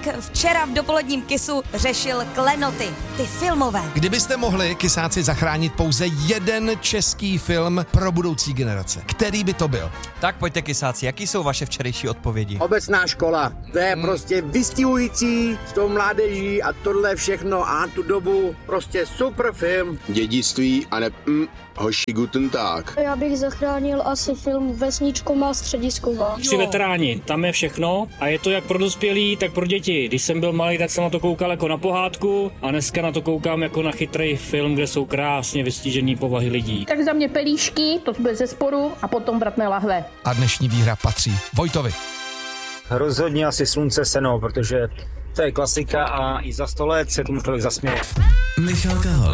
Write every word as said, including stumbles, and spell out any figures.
Vašek včera v dopoledním Kisu řešil klenoty, ty filmové. Kdybyste mohli, Kisáci, zachránit pouze jeden český film pro budoucí generace, který by to byl? Tak pojďte, Kisáci, jaký jsou vaše včerejší odpovědi? Obecná škola, to je hmm. prostě vystihující s tou mládeží a tohle všechno a tu dobu, prostě super film. Dědictví a ne... Mm, hoši guten Tag. Já bych zachránil asi film Vesničko má středisková. Tři veteráni, tam je všechno a je to jak pro dospělí, tak pro děti. Když jsem byl malý, tak jsem na to koukal jako na pohádku a dneska na to koukám jako na chytrý film, kde jsou krásně vystižený povahy lidí. Tak za mě pelíšky, to bude ze sporu a potom vratné lahve. A dnešní výhra patří Vojtovi. Rozhodně asi Slunce seno, protože to je klasika a i za sto let se tomu člověk zasměje. Michal Kahal